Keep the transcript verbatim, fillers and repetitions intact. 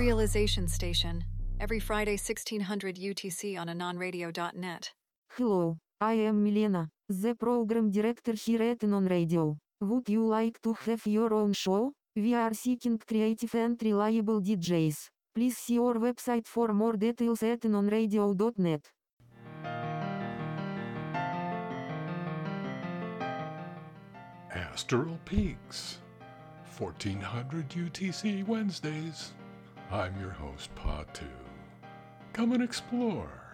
Realization Station, every Friday sixteen hundred U T C on anonradio dot net. Hello, I am Milena, the program director here at Anon Radio. Would you like to have your own show? We are seeking creative and reliable D Js. Please see our website for more details at anonradio dot net. Astral Peaks, fourteen hundred U T C Wednesdays. I'm your host, Patu. Come and explore.